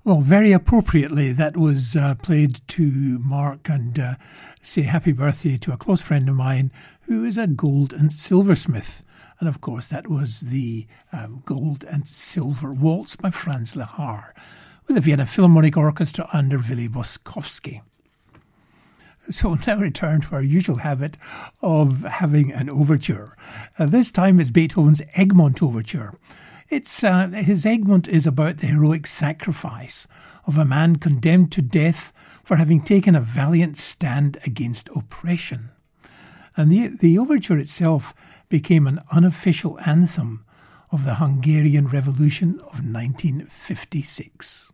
Well, very appropriately, that was played to mark and say happy birthday to a close friend of mine who is a gold and silversmith. And of course, that was the Gold and Silver Waltz by Franz Lehár with the Vienna Philharmonic Orchestra under Willy Boskowski. So we'll now return to our usual habit of having an overture. This time is Beethoven's Egmont Overture. His Egmont is about the heroic sacrifice of a man condemned to death for having taken a valiant stand against oppression. And the overture itself became an unofficial anthem of the Hungarian Revolution of 1956.